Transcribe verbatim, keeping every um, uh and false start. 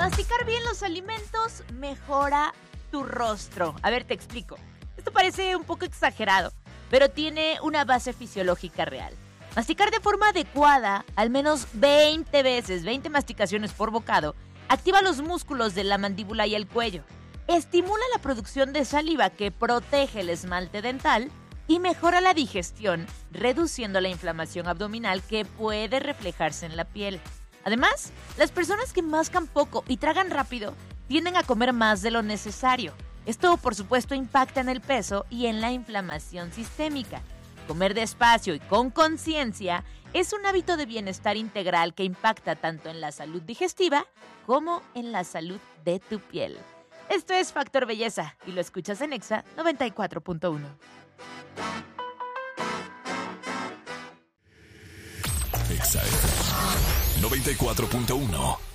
Masticar bien los alimentos mejora tu rostro. A ver, te explico. Esto parece un poco exagerado, pero tiene una base fisiológica real. Masticar de forma adecuada, al menos veinte veces, veinte masticaciones por bocado, activa los músculos de la mandíbula y el cuello. Estimula la producción de saliva que protege el esmalte dental y mejora la digestión, reduciendo la inflamación abdominal que puede reflejarse en la piel. Además, las personas que mascan poco y tragan rápido tienden a comer más de lo necesario. Esto, por supuesto, impacta en el peso y en la inflamación sistémica. Comer despacio y con conciencia es un hábito de bienestar integral que impacta tanto en la salud digestiva como en la salud de tu piel. Esto es Factor Belleza y lo escuchas en Exa noventa y cuatro punto uno. Exa noventa y cuatro punto uno.